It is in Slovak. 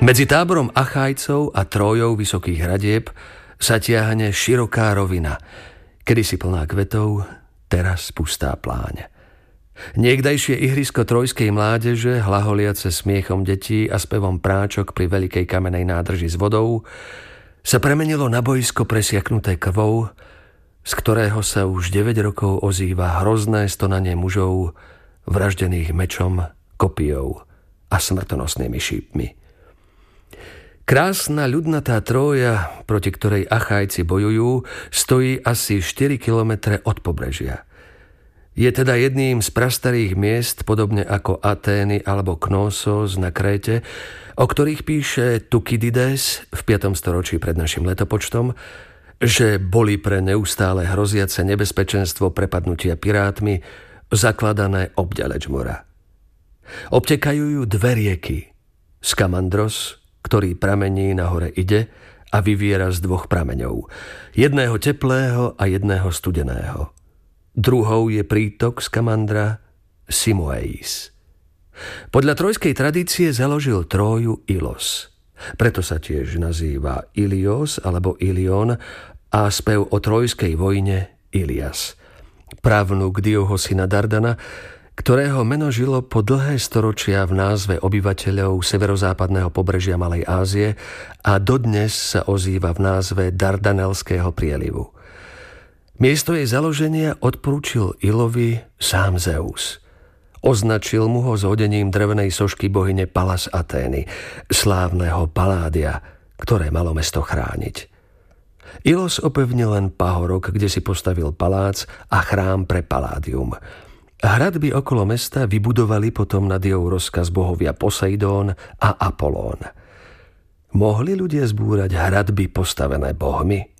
Medzi táborom Achajcov a Trójou vysokých hradieb sa tiahne široká rovina, kedysi plná kvetov, teraz pustá pláň. Niekdajšie ihrisko trojskej mládeže, hlaholiace smiechom detí a spevom práčok pri veľkej kamenej nádrži s vodou, sa premenilo na boisko presiaknuté krvou, z ktorého sa už 9 rokov ozýva hrozné stonanie mužov, vraždených mečom, kopijou a smrtonosnými šípmi. Krásna ľudnatá Trója, proti ktorej Achajci bojujú, stojí asi 4 kilometre od pobrežia. Je teda jedným z prastarých miest, podobne ako Atény alebo Knossos na Kréte, o ktorých píše Tukydides v 5. storočí pred našim letopočtom, že boli pre neustále hroziace nebezpečenstvo prepadnutia pirátmi zakladané obďaleč mora. Obtekajú ju dve rieky, Skamandros, ktorý pramení na hore Ide a vyviera z dvoch prameňov, jedného teplého a jedného studeného. Druhou je prítok Skamandra Simoeis. Podľa trojskej tradície založil Tróju Ilos. Preto sa tiež nazýva Ilios alebo Ilion a spev o trojskej vojne Ilias. Pravnúk Diohosina Dardana, ktorého meno žilo po dlhé storočia v názve obyvateľov severozápadného pobrežia Malej Ázie a dodnes sa ozýva v názve Dardanelského prielivu. Miesto jej založenia odporúčil Ilovi sám Zeus. Označil mu ho zhodením drevenej sošky bohyne Pallas Atény, slávneho Paládia, ktoré malo mesto chrániť. Ilos opevnil len pahorok, kde si postavil palác a chrám pre Paládium. Hradby okolo mesta vybudovali potom na Diov rozkaz bohovia Poseidón a Apolón. Mohli ľudia zbúrať hradby postavené bohmi?